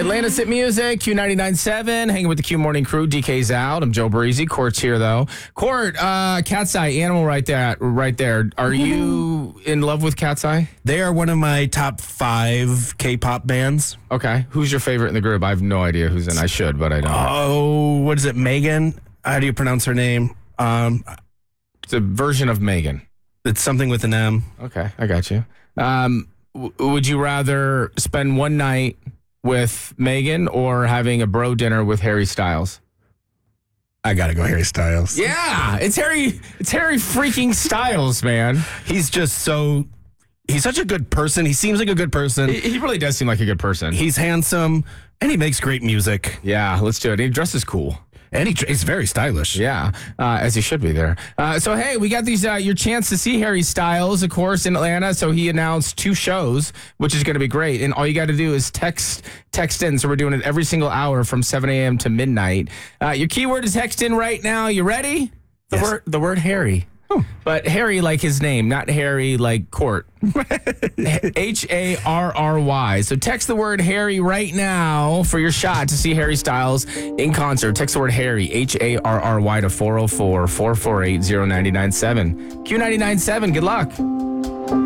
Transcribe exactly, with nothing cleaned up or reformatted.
Atlantis at Music, Q ninety-nine point seven, hanging with the Q Morning Crew. D K's out. I'm Joe Breezy. Court's here, though. Court, uh, Cat's Eye, Animal right there. Right there. Are you in love with Cat's Eye? They are one of my top five K-pop bands. Okay. Who's your favorite in the group? I have no idea who's in. I should, but I don't. Oh, what is it? Megan? How do you pronounce her name? Um, It's a version of Megan. It's something with an M. Okay, I got you. Um, w- would you rather spend one night with Megan or having a bro dinner with Harry Styles? I gotta go Harry Styles. Yeah, it's Harry. It's Harry freaking Styles, man. He's just so. He's such a good person. He seems like a good person. He, he really does seem like a good person. He's handsome and he makes great music. Yeah, let's do it. He dresses cool. And he, he's very stylish. Yeah, uh, as he should be there. Uh, so, hey, we got these, uh, your chance to see Harry Styles, of course, in Atlanta. So he announced two shows, which is going to be great. And all you got to do is text text in. So we're doing it every single hour from seven a.m. to midnight. Uh, your keyword is text in right now. You ready? The, Yes. word, the word Harry. But Harry like his name, not Harry like Court. H A R R Y. So text the word Harry right now for your shot to see Harry Styles in concert. Text the word Harry, H A R R Y, to four oh four, four four eight, oh nine nine seven. Q ninety-nine point seven, good luck.